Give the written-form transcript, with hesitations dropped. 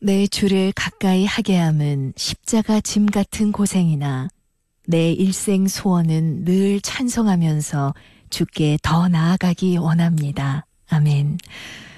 내 주를 가까이 하게 함은 십자가 짐 같은 고생이나 내 일생 소원은 늘 찬송하면서 주께 더 나아가기 원합니다. 아멘.